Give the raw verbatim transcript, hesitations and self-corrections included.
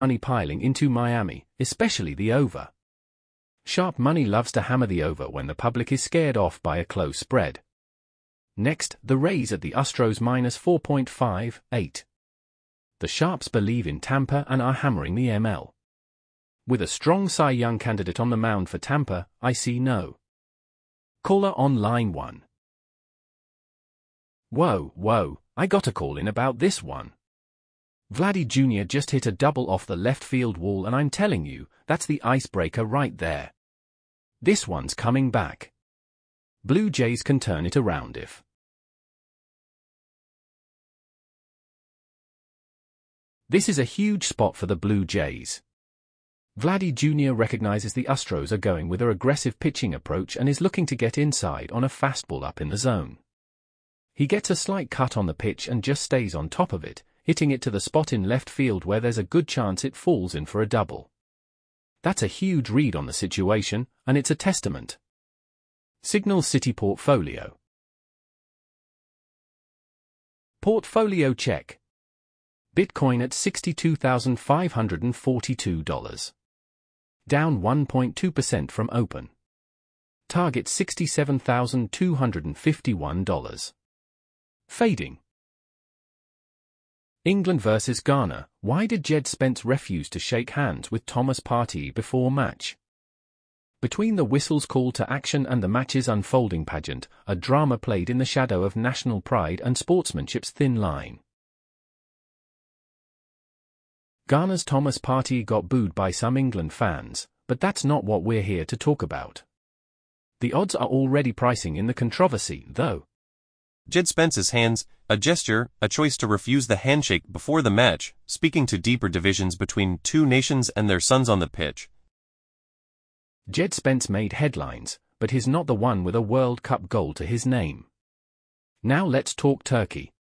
money piling into Miami, especially the over. Sharp money loves to hammer the over when the public is scared off by a close spread. Next, the Rays at the Astros minus four point five eight. The Sharps believe in Tampa and are hammering the M L. With a strong Cy Young candidate on the mound for Tampa, I see no. Caller on line one. Whoa, whoa, I got a call in about this one. Vladdy Junior just hit a double off the left field wall and I'm telling you, that's the icebreaker right there. This one's coming back. Blue Jays can turn it around if. This is a huge spot for the Blue Jays. Vladdy Junior recognizes the Astros are going with their aggressive pitching approach and is looking to get inside on a fastball up in the zone. He gets a slight cut on the pitch and just stays on top of it, hitting it to the spot in left field where there's a good chance it falls in for a double. That's a huge read on the situation, and it's a testament. Signal City Portfolio. Portfolio check. Bitcoin at sixty-two thousand five hundred forty-two dollars. Down one point two percent from open. Target sixty-seven thousand two hundred fifty-one dollars. Fading. England versus Ghana. Why did Jed Spence refuse to shake hands with Thomas Partey before match? Between the whistle's call to action and the match's unfolding pageant, a drama played in the shadow of national pride and sportsmanship's thin line. Ghana's Thomas Partey got booed by some England fans, but that's not what we're here to talk about. The odds are already pricing in the controversy, though. Jed Spence's hands, a gesture, a choice to refuse the handshake before the match, speaking to deeper divisions between two nations and their sons on the pitch. Jed Spence made headlines, but he's not the one with a World Cup goal to his name. Now let's talk Turkey.